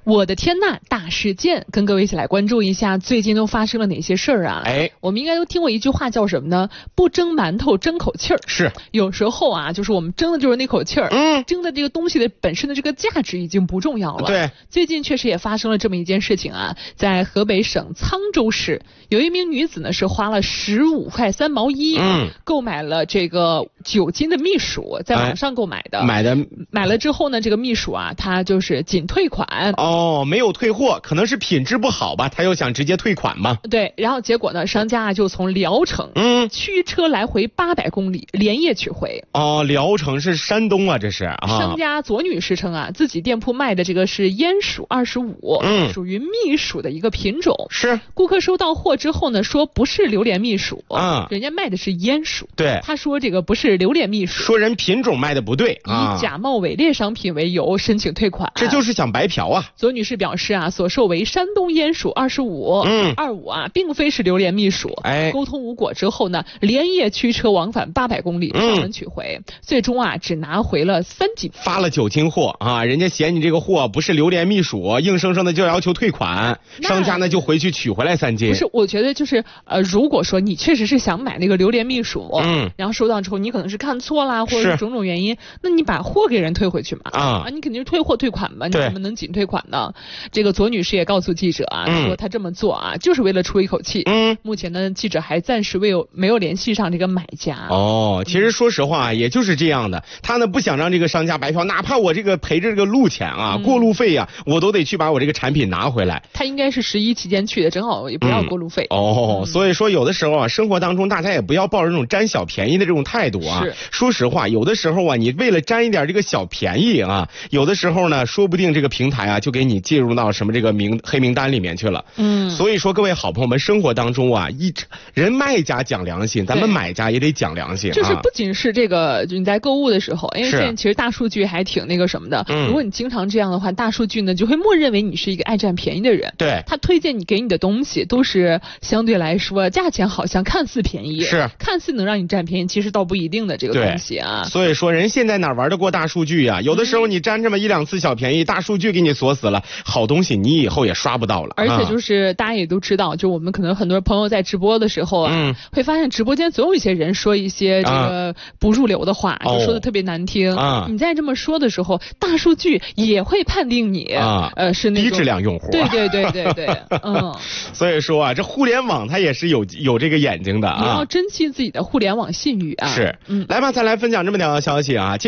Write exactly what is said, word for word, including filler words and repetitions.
我的天呐，大事件，跟各位一起来关注一下最近都发生了哪些事儿啊？ 哎， 我们应该都听过一句话叫什么呢？不蒸馒头争口气儿。 是， 有时候啊，就是我们争的就是那口气儿， 嗯， 争的这个东西的本身的这个价值已经不重要了。 对， 最近确实也发生了这么一件事情啊，在河北省沧州市，有一名女子呢是花了十五块三毛一， 嗯， 购买了这个九斤的蜜薯，在网上购买的， 哎、买的买了之后呢，这个蜜薯啊，它就是仅退款。 哦，没有退货，可能是品质不好吧，他又想直接退款嘛。 对，然后结果呢，商家啊就从聊城， 嗯， 驱车来回八百公里，连夜取回。 哦，聊城是山东啊，这是啊。 商家左女士称啊，自己店铺卖的这个是烟薯二十五， 嗯， 属于蜜薯的一个品种。 是。 顾客收到货之后呢，说不是榴莲蜜薯， 啊， 人家卖的是烟薯。 对， 他说这个不是榴莲蜜薯， 说人品种卖的不对， 以假冒伪劣商品为由申请退款。 这就是想白嫖啊。 左女士表示啊，所售为山东烟薯二十五， 嗯， 二五啊，并非是榴莲蜜薯。 哎， 沟通无果之后呢，连夜驱车往返八百公里上门取回，嗯，最终啊，只拿回了三斤， 发了九斤货啊！人家嫌你这个货不是榴莲蜜薯，硬生生的就要求退款，商家呢就回去取回来三斤。 不是，我觉得就是呃，如果说你确实是想买那个榴莲蜜薯， 嗯， 然后收到之后你可能是看错啦，或者是种种原因，那你把货给人退回去嘛， 啊， 啊，你肯定是退货退款嘛，你怎么能仅退款呢？这个左女士也告诉记者啊，嗯，说她这么做啊，就是为了出一口气。嗯，目前呢，记者还暂时未有没有联系上这个买家。 哦，其实说实话，嗯，也就是这样的，他呢不想让这个商家白嫖，哪怕我这个赔着这个路钱啊、嗯、过路费呀、啊，我都得去把我这个产品拿回来。 他应该是十一期间去的，正好也不要过路费。 嗯、哦、 嗯， 所以说有的时候啊，生活当中大家也不要抱着这种占小便宜的这种态度啊。 是， 说实话，有的时候啊，你为了占一点这个小便宜啊，有的时候呢，说不定这个平台啊就给你介入到什么这个名黑名单里面去了。 嗯， 所以说各位好朋友们，生活当中啊，一人卖家讲良心，咱们买家也得讲良心、啊。 就是不仅是这个，就你在购物的时候，因为现在其实大数据还挺那个什么的。 嗯， 如果你经常这样的话，大数据呢就会默认为你是一个爱占便宜的人。 对， 他推荐你给你的东西都是相对来说价钱好像看似便宜， 是看似能让你占便宜，其实倒不一定的这个东西啊。 所以说人现在哪玩得过大数据啊？有的时候你占这么一两次小便宜，大数据给你锁死了，好东西你以后也刷不到了。 而且就是、啊、大家也都知道，就我们可能很多朋友在直播的时候啊，嗯、会发现直播间总有一些人说一些这个不入流的话，啊、就说的特别难听。啊、你再这么说的时候，大数据也会判定你啊，呃是那种低质量用户。 对对对对对，嗯。 所以说啊，这互联网它也是有有这个眼睛的啊。 你要珍惜自己的互联网信誉啊。 是，嗯，来吧，再来分享这么条消息啊。